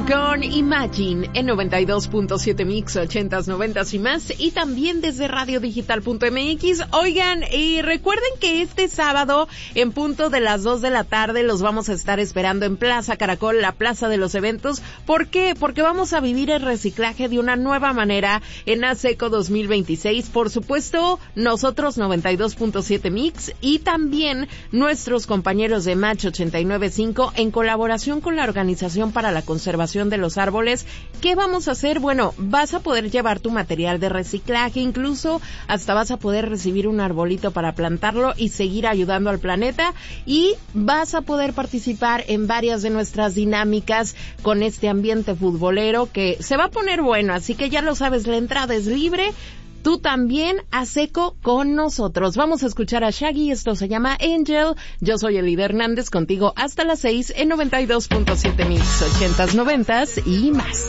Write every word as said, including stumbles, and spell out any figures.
con Imagine en noventa y dos punto siete Mix, ochentas, noventas y más, y también desde radio digital punto m x. Oigan, y recuerden que este sábado, en punto de las dos de la tarde, los vamos a estar esperando en Plaza Caracol, la plaza de los eventos. ¿Por qué? Porque vamos a vivir el reciclaje de una nueva manera en ASECO dos mil veintiséis. Por supuesto, nosotros noventa y dos punto siete Mix y también nuestros compañeros de Match ochenta y nueve punto cinco en colaboración con la Organización para la Conservación de los Árboles. ¿Qué vamos a hacer? Bueno, vas a poder llevar tu material de reciclaje, incluso hasta vas a poder recibir un arbolito para plantarlo y seguir ayudando al planeta, y vas a poder participar en varias de nuestras dinámicas con este ambiente futbolero que se va a poner bueno, así que ya lo sabes, la entrada es libre. Tú también, ASECO con nosotros. Vamos a escuchar a Shaggy, esto se llama Angel. Yo soy Elida Hernández, contigo hasta las seis en noventa y dos punto siete Mix, ochentas, noventas y más.